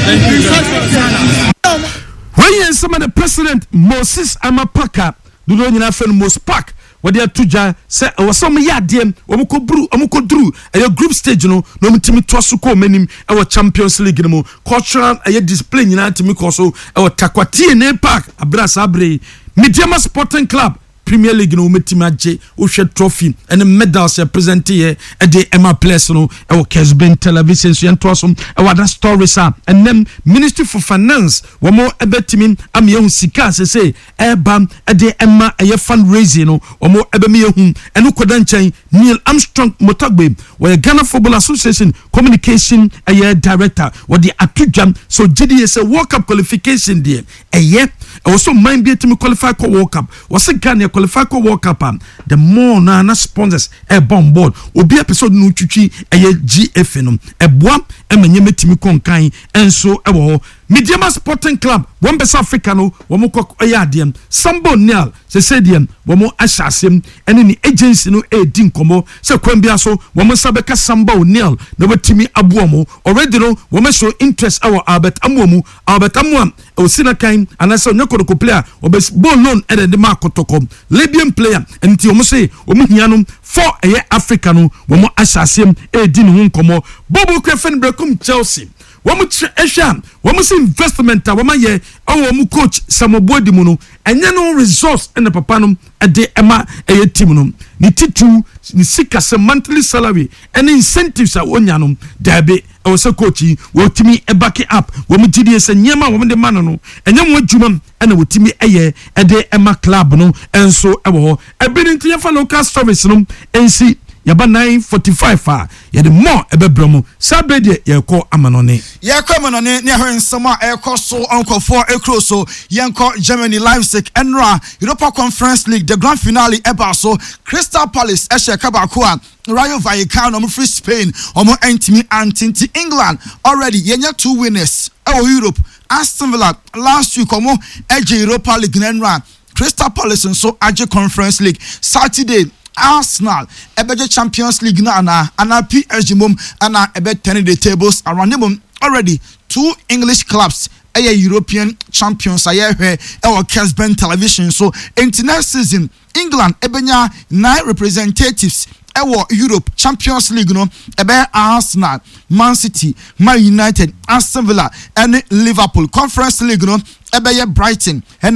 When some of the president Moses Amapaka do not even friend most pack what they are tuja say was some yadiem omuko drew a group stage no mitimi twasuko menim our Champions League no cultural display nyina timi koso our takwati ne park abrasa abre Mediama Sporting Club Premier League no metimaje ohwe trophy and medals ya present here at the Emma Place no e Kesben television so yentosom e wada stories and then Ministry for Finance wo mo ebetimi am yehu sika say eba at the Emma e fundraising no wo mo ebemi yehu eno koda nchen Neil Armstrong Motagbe we Ghana Football Association communication director what the atujam so GDS World Cup qualification there also mind be to qualify for World Cup was a Ghana qualify for World Cup the more na sponsors e bomb board obi episode no twitwi GF no e boa e manye metimi konkan enso e wo Mediama Sporting Club one best Africa no wo mo adem Sambo Neal se sediem wo mo ahyasem ene ni agency no e di nkomo se kwambia so wo mo sabeka Sambo Neal na watimi abomo already no wo me show interest our Albert Amuamu o sinakan anasa nyakoro player obes ball loan e de makotoko Libyan player enti wo mo say wo mo hianom for Africa no wo mo ahyasem e di no nkomo Bobo Krefen Brekum Chelsea Wamu Esham, Wamu investment, Wamaye, our coach, Samobodi Muno, and no resource in the Papanum at the Emma a Timunum. Nititu, Nisika, some monthly salary, and incentives are Onyanum, Dabe, our so coachy, will to me a back up, Wamitidius and Yama, woman the Manano, and then what Jumam, and with me a year at the Emma Club, no, and so I've been into your local service, and see. Yaba 9:45 yede more ebebromo sabede ye ko amanone ne hwen sama e ko so onko for ekro so yenko Germany Leipzig enra Europa Conference League the grand finale eba so Crystal Palace e sheka ba ko a Rayo Vallecano free Spain omo entimi antinti England already yenya 2 winners Europe Aston Villa last week omo eje Europa League enra Crystal Palace so aje Conference League Saturday Arsenal ebeje Champions League na PSG mum ana ebe turning the tables around them already 2 English clubs European champions our Kesben television so into next season England ebenya 9 representatives Europe Champions League no ebe Arsenal, Man City, Man United, Aston Villa and Liverpool Conference League no ebe Brighton and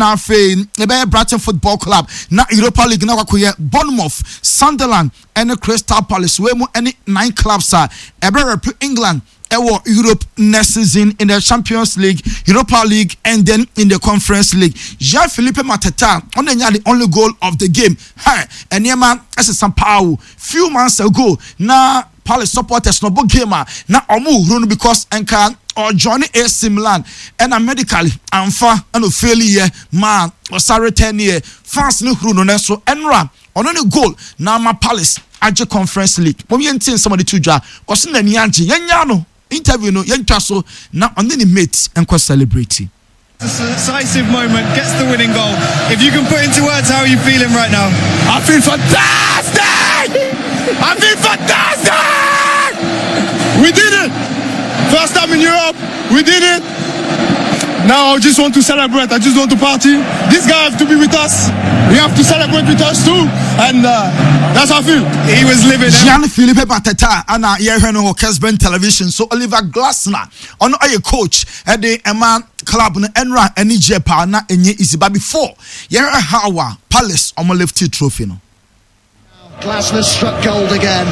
ebe Brighton Football Club na Europa League na kwakoye Bournemouth, Sunderland and Crystal Palace we mu any 9 clubs ebe England Europe next season in the Champions League, Europa League, and then in the Conference League. Jean-Philippe Mateta only the only goal of the game. And Yema as some power. Few months ago, na Palace supporters no book gamer na omu run because enka or Johnny AC Milan and a medically amfa and failure man or sorry 10 year fans no run so enra on any goal na ma Palace aje Conference League. Mo yentin somebody tuja koso na ni anje yenya no interview no yentwa so na on the mate and co celebrate. Decisive moment, gets the winning goal. If you can put into words how are you feeling right now? I feel fantastic! I feel fantastic! We did it! First time in Europe, we did it! Now I just want to celebrate, I just want to party. This guy have to be with us. He have to celebrate with us too. And that's how I feel. He was living Jean-Philippe Mateta and Yerheno Kesben television. So Oliver Glasner on a coach at the Emma Club no Enra any Jepa na enye isiba before Yera Hawa Palace on my lefty trophy no. Glasner struck gold again.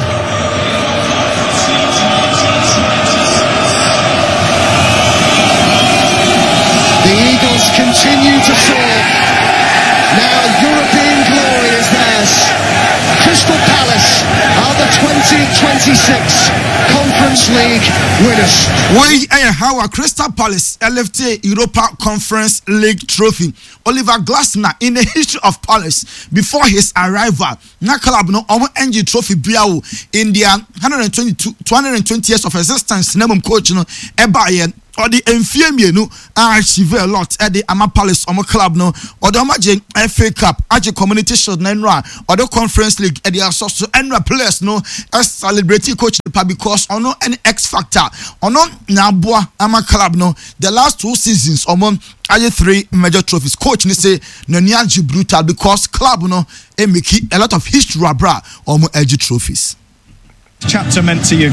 The Eagles continue to soar. Now European glory is theirs. Crystal Palace are the 2026 Conference League winners. We how Crystal Palace LFT Europa Conference League trophy. Oliver Glasner in the history of Palace before his arrival. Na club no omo NG trophy biawo in their 220 years of existence. Nemum coach no eba or the Enfiemienu achieve a lot at the Ama Palace Omo Club no or the Amaje FA Cup Aje Community Shield Nenra or the Conference League at the Asoso Enra players no as celebrating coach paper because ono any X factor ono nyabua ama club no the last 2 seasons aye 3 major trophies. Coach ni say Naniaji brutal because club no make a lot of history bra edge trophies. Chapter meant to you?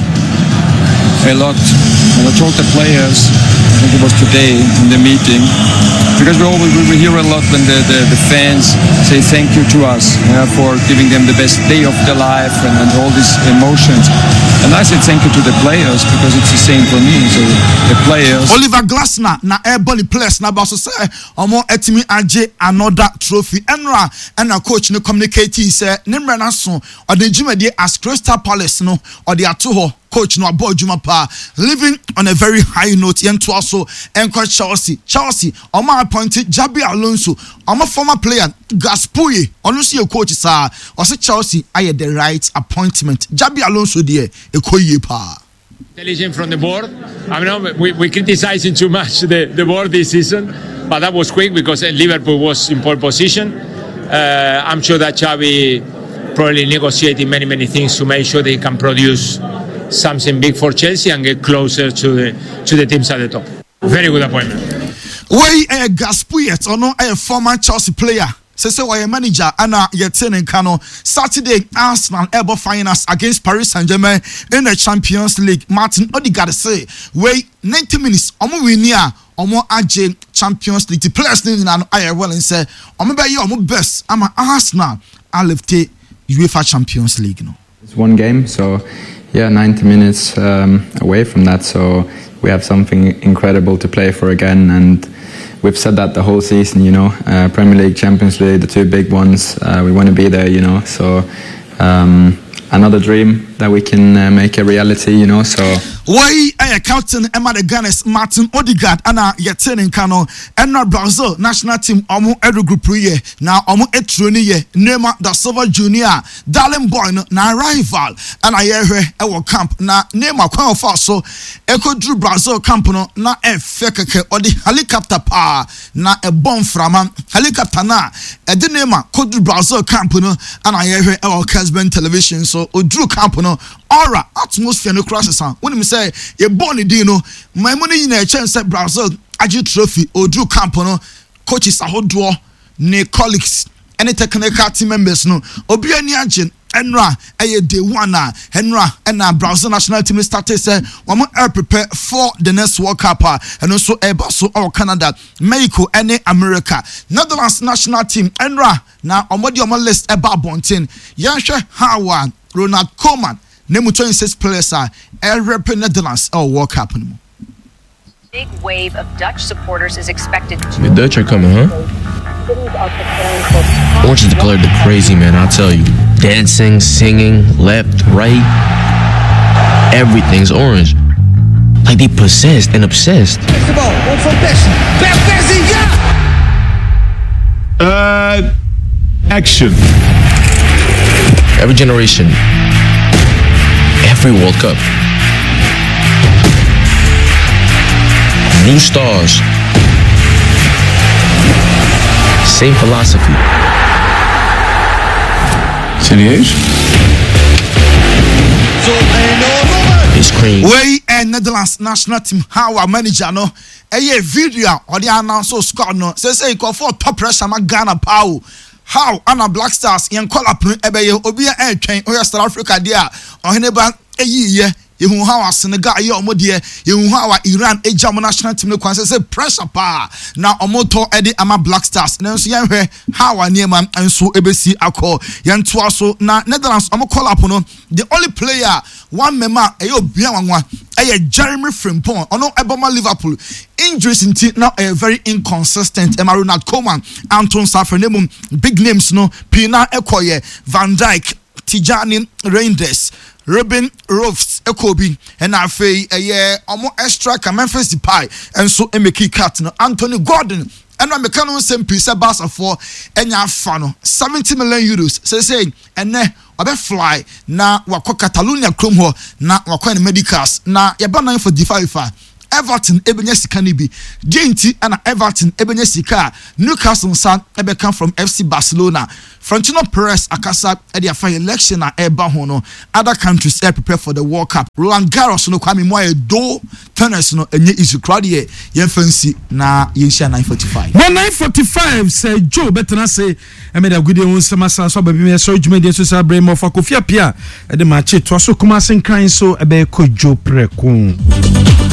A lot. And I told the players, I think it was today in the meeting, because we hear a lot when the fans say thank you to us for giving them the best day of their life and all these emotions. And I said thank you to the players because it's the same for me. So the players. Oliver Glasner na airball players na baso say omo etimi age another trophy. Enra and a coach no communicate say nimre na so or the jumadi as Crystal Palace no or the atoho. Coach no abo juma pa living on a very high note yento also encourage Chelsea omo appointed Jabi Alonso omo former player Gaspuye ono see coach sir or say Chelsea aye the right appointment Jabi Alonso there ekoye pa intelligent from the board. I mean, we criticizing too much the board this season, but that was quick because Liverpool was in pole position. I'm sure that Xavi probably negotiating many things to make sure they can produce something big for Chelsea and get closer to the teams at the top. Very good appointment. Way a Gaspuyet or no a former Chelsea player. Say why a manager Anna Yeten and Kano Saturday Arsenal ever finals against Paris Saint-Germain in the Champions League. Martin Odegaard say wait 90 minutes omo we near omo AJ Champions League the players in I well and say omo be you omo best I'm Arsenal I left UEFA Champions League no. It's one game, so yeah, 90 minutes away from that, so we have something incredible to play for again, and we've said that the whole season, you know, Premier League, Champions League, the 2 big ones, we want to be there, you know, so another dream that we can make a reality, you know, so. Why captain Emma the Gunners Martin Odegaard Anna Yeten Kano and Brazil national team omo edu group ye now omo etroni ye Neymar da Silva Junior darling boy na rival and I ewo camp na Neymar kwan of so eko drew Brazil camp no na fekeke or the helicopter power na a bomb from helicopter na e de Neymar ko drew Brazil camp no and I ewo Casben television so o drew camp no aura atmosphere no crashes when me say ye born di no my money in a chance say Brazil agi trophy odru camp no coaches ahodo ne colleagues any technical team members no obi ani agi enra eye day one na enra and Brazil national team started say we prepare for the next World Cup and also so our Canada Mexico and America Netherlands national team enra na omodi omo list eba bontin yanhwe how Ronald Koeman Name 26 players are Netherlands or World Cup. Big wave of Dutch supporters is expected to. The Dutch are coming, huh? Orange is declared the crazy man, I'll tell you. Dancing, singing, left, right. Everything's orange. Like they possessed and obsessed. The ball, one from Bessie. Bessie, yeah! Action. Every generation. Every World Cup. New stars. Same philosophy. Serieus? It's crazy. Way and Netherlands national team how our manager no a video or the announce squad no say go for top pressure ma Ghana power. How Anna Black Stars yen call up ebeye obi e twen o South Africa dia oheneba eyiye yehu how Senegal ye omodie yehu how Iran ejam national team no kwan say pressure pa na omoto edi ama Black Stars na so yen hwe how aniema enso ebesi akọ yen to aso na Netherlands omo call up no the only player one member eyo obia wanwa Jeremy Frimpong ono eboma Liverpool injuries in now very inconsistent Emma Ronald Koeman Anton Safrenemu big names no Pina Ekoye Van Dijk Tijani Reinders Robin Rofs Ekobi and Afe omo extra Memphis Depay and so Emeki Cat no Anthony Gordon and I'm a same piece of Barca for enya fano 70 million euros say and obe fly na wako Catalonia chrome ho na wako medicals na yaba 945 Everton ebenya sika ni bi Jinti and Everton ebenya sika Newcastle san ebeka from FC Barcelona Florentino Perez akasa e dey after election na eba ho no other countries prepare for the World Cup Roland Garros no kwame mo do tennis no enye isu crowd ye fancy na yenhia 9:45 9:45 say Joe betena say e me da gudi won sama so ba bi me so djuma de so sa brem of Kofi Apia e de ma che to so kuma sen kan so e be ko Joe Preko